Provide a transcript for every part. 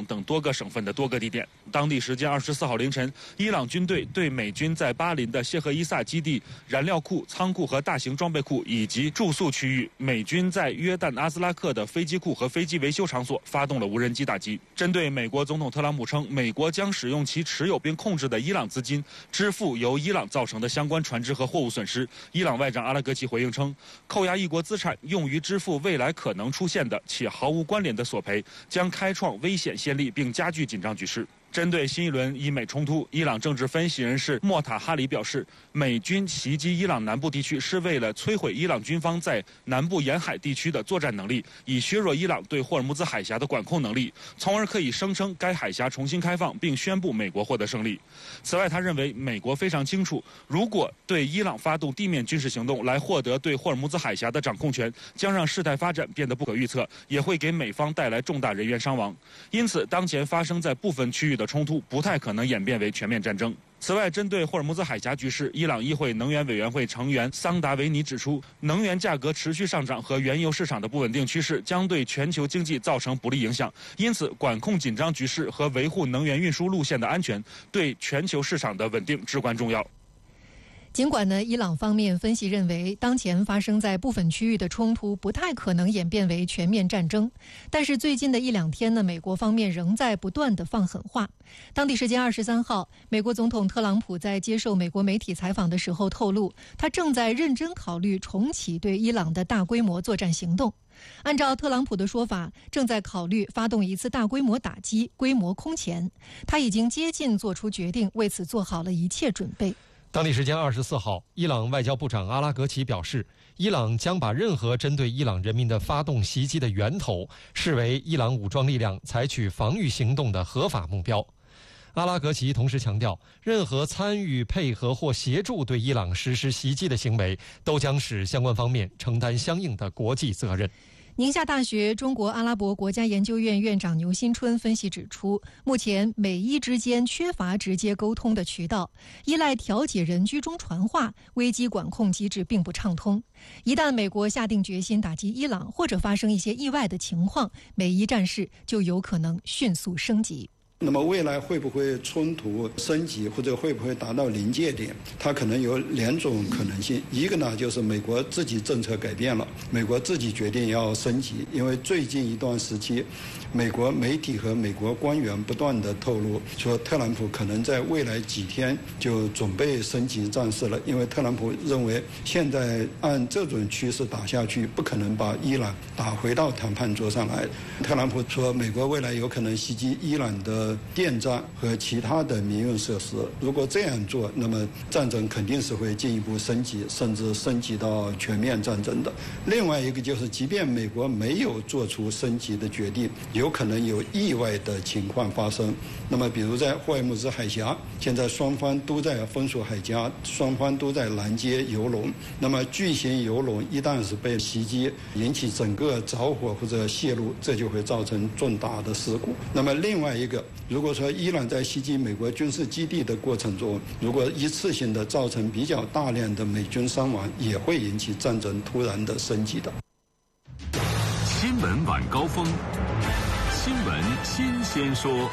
等多个省份的多个地点。当地时间24号凌晨，伊朗军队对美军在巴林的谢赫伊萨基地、燃料库、仓库和大型装备库以及住宿区域，美军在约旦阿兹拉克的飞机库和飞机维修场所发动了无人机打击。针对美国总统特朗普称，美国将使用其持有并控制的伊朗资金支付由伊朗造成的相关船只和货物损失，伊朗外长阿拉格齐回应称，扣押一国资产用于支付未来可能出现的且毫无关联的索赔，将开创危险先例并加剧紧张局势。针对新一轮伊美冲突，伊朗政治分析人士莫塔哈里表示，美军袭击伊朗南部地区是为了摧毁伊朗军方在南部沿海地区的作战能力，以削弱伊朗对霍尔木兹海峡的管控能力，从而可以声称该海峡重新开放，并宣布美国获得胜利。此外，他认为美国非常清楚，如果对伊朗发动地面军事行动来获得对霍尔木兹海峡的掌控权，将让事态发展变得不可预测，也会给美方带来重大人员伤亡。因此，当前发生在部分区域的冲突不太可能演变为全面战争。此外，针对霍尔木兹海峡局势，伊朗议会能源委员会成员桑达维尼指出，能源价格持续上涨和原油市场的不稳定趋势将对全球经济造成不利影响，因此管控紧张局势和维护能源运输路线的安全对全球市场的稳定至关重要。 尽管呢，伊朗方面分析认为，当前发生在部分区域的冲突不太可能演变为全面战争，但是最近的一两天呢，美国方面仍在不断的放狠话。当地时间23号，美国总统特朗普在接受美国媒体采访的时候透露，他正在认真考虑重启对伊朗的大规模作战行动。按照特朗普的说法，正在考虑发动一次大规模打击，规模空前。他已经接近做出决定，为此做好了一切准备。 当地时间24号，伊朗外交部长阿拉格齐表示，伊朗将把任何针对伊朗人民的发动袭击的源头视为伊朗武装力量采取防御行动的合法目标。阿拉格齐同时强调，任何参与、配合或协助对伊朗实施袭击的行为，都将使相关方面承担相应的国际责任。 宁夏大学中国阿拉伯国家研究院院长牛新春分析指出，目前美伊之间缺乏直接沟通的渠道，依赖调解人居中传话，危机管控机制并不畅通。一旦美国下定决心打击伊朗，或者发生一些意外的情况，美伊战事就有可能迅速升级。 那么未来会不会冲突升级，或者会不会达到临界点，它可能有两种可能性。一个呢，就是美国自己政策改变了，美国自己决定要升级。因为最近一段时期，美国媒体和美国官员不断地透露说，特朗普可能在未来几天就准备升级战事了。因为特朗普认为现在按这种趋势打下去，不可能把伊朗打回到谈判桌上来。特朗普说，美国未来有可能袭击伊朗的电站和其他的民用设施。如果这样做，那么战争肯定是会进一步升级，甚至升级到全面战争的。另外一个就是，即便美国没有做出升级的决定，有可能有意外的情况发生。那么比如在霍尔木兹海峡，现在双方都在封锁海峡，双方都在拦截油轮。那么巨型油轮一旦是被袭击，引起整个着火或者泄露，这就会造成重大的事故。那么另外一个，如果说伊朗在袭击美国军事基地的过程中，如果一次性的造成比较大量的美军伤亡，也会引起战争突然的升级的。 新闻晚高峰，新闻新鲜说。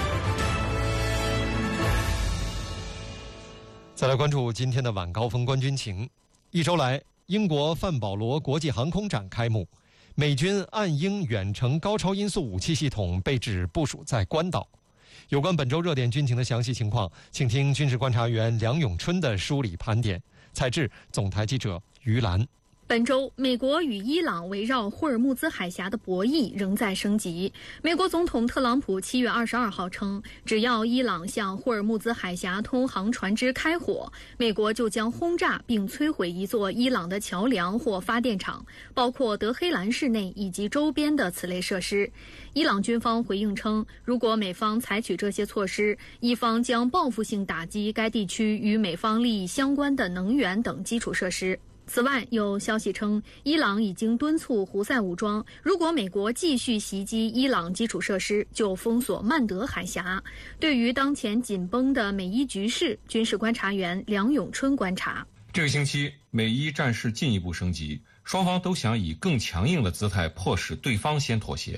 再来关注今天的晚高峰观军情。一周来，英国范保罗国际航空展开幕，美军暗鹰远程高超音速武器系统被指部署在关岛。有关本周热点军情的详细情况，请听军事观察员梁永春的梳理盘点。采制总台记者于兰。 本周，美国与伊朗围绕霍尔木兹海峡的博弈仍在升级。美国总统特朗普7月22号称，只要伊朗向霍尔木兹海峡通航船只开火，美国就将轰炸并摧毁一座伊朗的桥梁或发电厂，包括德黑兰市内以及周边的此类设施。伊朗军方回应称，如果美方采取这些措施，伊方将报复性打击该地区与美方利益相关的能源等基础设施。此外，有消息称，伊朗已经敦促胡塞武装，如果美国继续袭击伊朗基础设施，就封锁曼德海峡。对于当前紧绷的美伊局势，军事观察员梁永春观察， 这个星期美伊战事进一步升级，双方都想以更强硬的姿态迫使对方先妥协。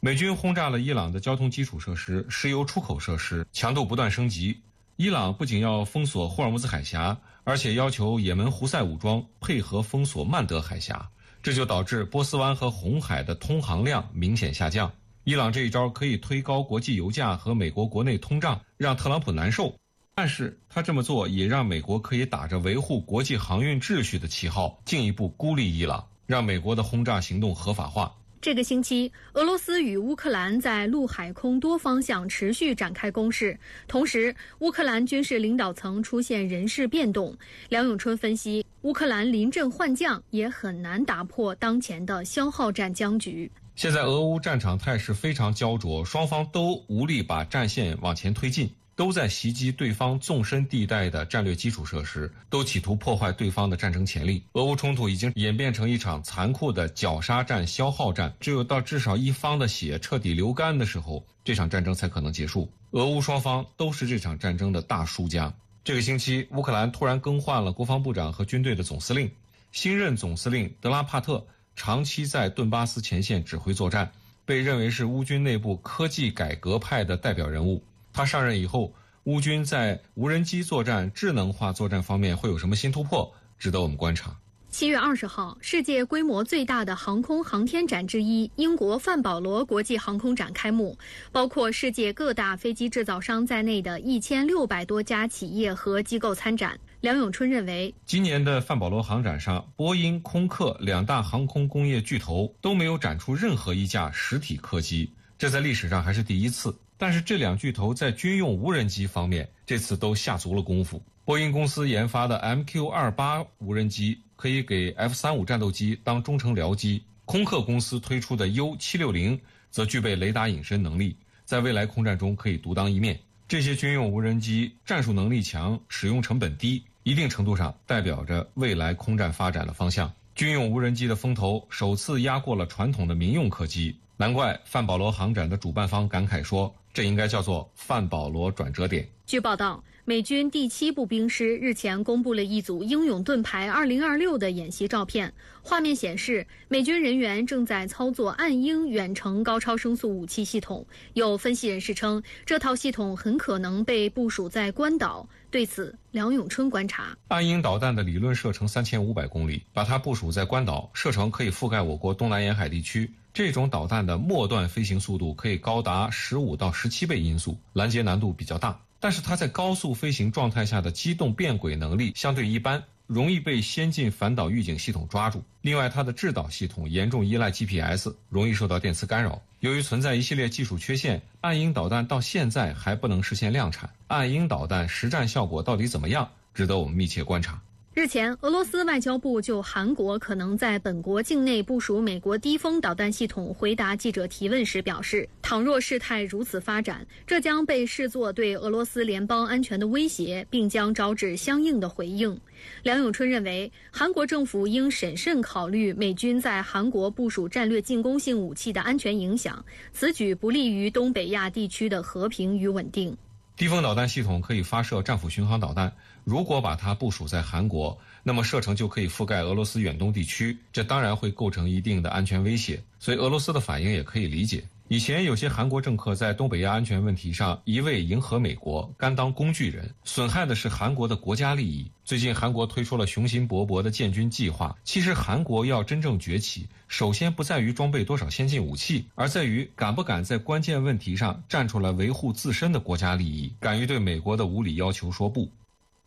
美军轰炸了伊朗的交通基础设施、石油出口设施，强度不断升级。伊朗不仅要封锁霍尔木兹海峡，而且要求也门胡塞武装配合封锁曼德海峡，这就导致波斯湾和红海的通航量明显下降。伊朗这一招可以推高国际油价和美国国内通胀，让特朗普难受。但是他这么做也让美国可以打着维护国际航运秩序的旗号，进一步孤立伊朗，让美国的轰炸行动合法化。 这个星期，俄罗斯与乌克兰在陆海空多方向持续展开攻势，同时乌克兰军事领导层出现人事变动。梁永春分析，乌克兰临阵换将也很难打破当前的消耗战僵局。 现在俄乌战场态势非常焦灼，双方都无力把战线往前推进，都在袭击对方纵深地带的战略基础设施，都企图破坏对方的战争潜力。俄乌冲突已经演变成一场残酷的绞杀战、消耗战，只有到至少一方的血彻底流干的时候，这场战争才可能结束。俄乌双方都是这场战争的大输家。这个星期，乌克兰突然更换了国防部长和军队的总司令，新任总司令德拉帕特长期在顿巴斯前线指挥作战，被认为是乌军内部科技改革派的代表人物。他上任以后，乌军在无人机作战、智能化作战方面会有什么新突破，值得我们观察。 7月20号，世界规模最大的航空航天展之一英国范保罗国际航空展开幕，包括世界各大飞机制造商在内的1600多家企业和机构参展。梁永春认为， 今年的范保罗航展上，波音、空客两大航空工业巨头都没有展出任何一架实体客机，这在历史上还是第一次。但是这两巨头在军用无人机方面，这次都下足了功夫。波音公司研发的 MQ-28 无人机可以给 F-35 战斗机当中程僚机，空客公司推出的 U-760 则具备雷达隐身能力，在未来空战中可以独当一面。这些军用无人机战术能力强，使用成本低，一定程度上代表着未来空战发展的方向。军用无人机的风头首次压过了传统的民用客机，难怪范保罗航展的主办方感慨说，这应该叫做范保罗转折点。 据报道，美军第7步兵师日前公布了一组英勇盾牌2026的演习照片，画面显示美军人员正在操作暗鹰远程高超声速武器系统。有分析人士称，这套系统很可能被部署在关岛。对此，梁永春观察， 暗鹰导弹的理论射程3500公里，把它部署在关岛，射程可以覆盖我国东南沿海地区。这种导弹的末段飞行速度可以高达15到17倍音速，拦截难度比较大。但是它在高速飞行状态下的机动变轨能力相对一般，容易被先进反导预警系统抓住。另外，它的制导系统严重依赖 GPS， 容易受到电磁干扰。由于存在一系列技术缺陷，暗鹰导弹到现在还不能实现量产。暗鹰导弹实战效果到底怎么样，值得我们密切观察。 日前，俄罗斯外交部就韩国可能在本国境内部署美国低风导弹系统回答记者提问时表示，倘若事态如此发展，这将被视作对俄罗斯联邦安全的威胁，并将招致相应的回应。梁永春认为，韩国政府应审慎考虑美军在韩国部署战略进攻性武器的安全影响，此举不利于东北亚地区的和平与稳定。 低风导弹系统可以发射战斧巡航导弹，如果把它部署在韩国，那么射程就可以覆盖俄罗斯远东地区，这当然会构成一定的安全威胁，所以俄罗斯的反应也可以理解。以前有些韩国政客在东北亚安全问题上一味迎合美国，甘当工具人，损害的是韩国的国家利益。最近韩国推出了雄心勃勃的建军计划，其实韩国要真正崛起，首先不在于装备多少先进武器，而在于敢不敢在关键问题上站出来维护自身的国家利益，敢于对美国的无理要求说不。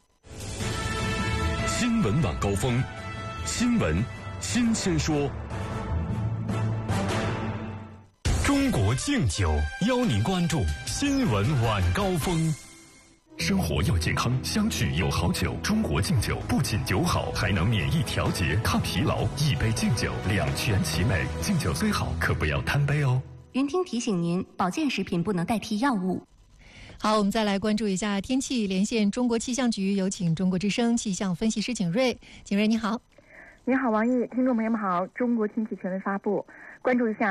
新闻晚高峰，新闻新鲜说。中国敬酒邀您关注新闻晚高峰。生活要健康，相聚有好酒。中国敬酒不仅酒好，还能免疫调节、抗疲劳。一杯敬酒，两全其美。敬酒最好，可不要贪杯哦。 云听提醒您，保健食品不能代替药物。 好，我们再来关注一下天气，连线中国气象局，有请中国之声气象分析师景睿。景睿你好。 你好王毅，听众朋友们好。中国天气权威发布，关注一下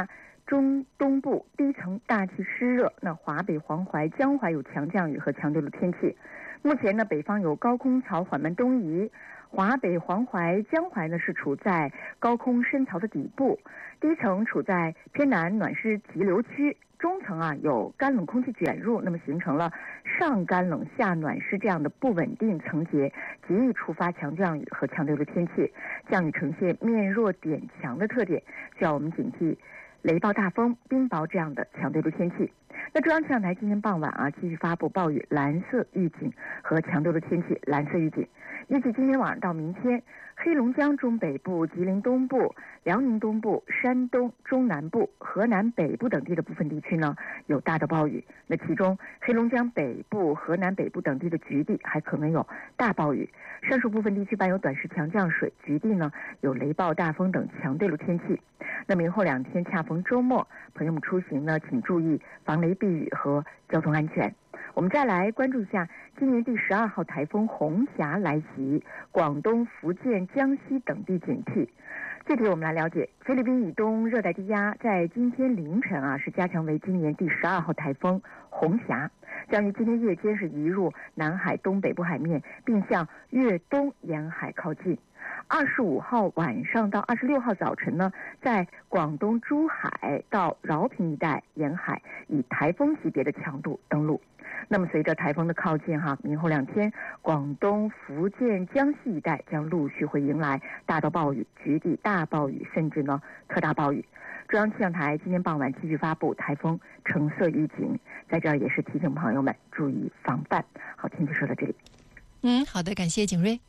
中东部低层大气湿热，那华北、黄淮、江淮有强降雨和强对流天气。目前呢，北方有高空槽缓慢东移，华北、黄淮、江淮呢是处在高空深槽的底部，低层处在偏南暖湿急流区，中层有干冷空气卷入，那么形成了上干冷下暖湿这样的不稳定层结，极易触发强降雨和强对流天气，降雨呈现面弱点强的特点，需要我们警惕雷暴大风、冰雹这样的强对流天气。那中央气象台今天傍晚继续发布暴雨蓝色预警和强对流天气蓝色预警。预计今天晚上到明天，黑龙江中北部、吉林东部、辽宁东部、山东中南部、河南北部等地的部分地区呢有大到暴雨。那其中黑龙江北部、河南北部等地的局地还可能有大暴雨，上述部分地区伴有短时强降水，局地呢有雷暴、大风等强对流天气。那明后2天恰逢周末，朋友们出行呢请注意防雷避雨和交通安全。我们再来关注一下今年第12号台风红霞来袭，广东、福建、江西等地警惕。具体我们来了解，菲律宾以东热带低压在今天凌晨是加强为今年第12号台风红霞，将于今天夜间是移入南海东北部海面，并向粤东沿海靠近。25号晚上到26号早晨呢，在广东珠海到饶平一带沿海以台风级别的强度登陆。那么随着台风的靠近明后2天，广东、福建、江西一带将陆续会迎来大到暴雨、局地大暴雨，甚至呢特大暴雨。中央气象台今天傍晚继续发布台风橙色预警，在这儿也是提醒朋友们注意防范。好，天气说到这里。 好的，感谢景睿。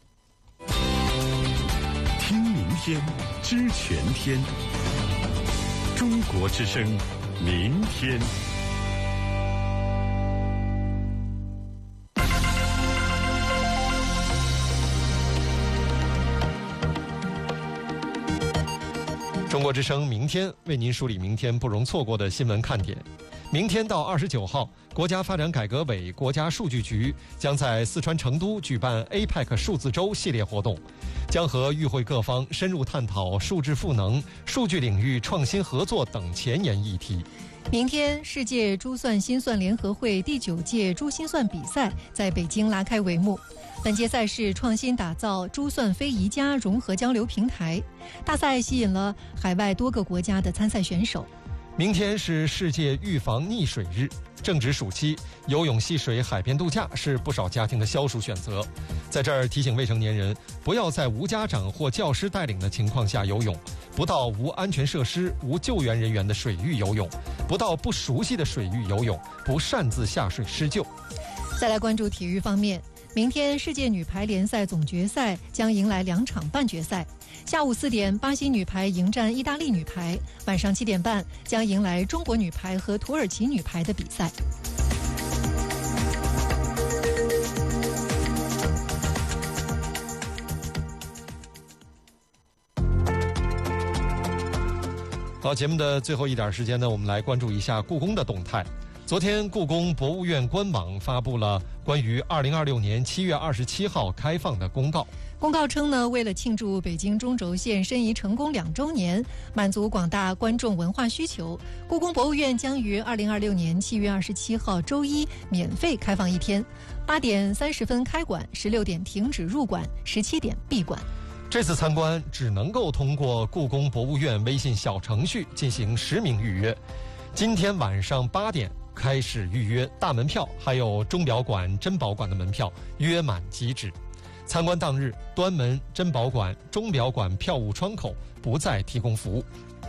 听明天，知全天。中国之声，明天。 中国之声明天为您梳理明天不容错过的新闻看点。明天到29号，国家发展改革委、国家数据局将在四川成都举办 APEC 数字周系列活动，将和与会各方深入探讨数字赋能、数据领域创新合作等前沿议题。 明天，世界珠算心算联合会第9届珠心算比赛在北京拉开帷幕。本届赛事创新打造珠算非遗家融合交流平台，大赛吸引了海外多个国家的参赛选手。 明天是世界预防溺水日，正值暑期，游泳戏水、海边度假是不少家庭的消暑选择。在这儿提醒未成年人，不要在无家长或教师带领的情况下游泳，不到无安全设施、无救援人员的水域游泳，不到不熟悉的水域游泳，不擅自下水施救。 再来关注体育方面，明天世界女排联赛总决赛将迎来2场半决赛。下午4点，巴西女排迎战意大利女排；晚上7点半将迎来中国女排和土耳其女排的比赛。 好，节目的最后一点时间呢，我们来关注一下故宫的动态。昨天，故宫博物院官网发布了关于2026年7月27号开放的公告。 公告称呢，为了庆祝北京中轴线申遗成功2周年，满足广大观众文化需求，故宫博物院将于2026年7月27号周一免费开放1天，8点30分开馆，16点停止入馆，17点闭馆。 这次参观只能够通过故宫博物院微信小程序进行实名预约。今天晚上8点开始预约，大门票还有钟表馆、珍宝馆的门票约满即止。参观当日，端门、珍宝馆、钟表馆票务窗口不再提供服务。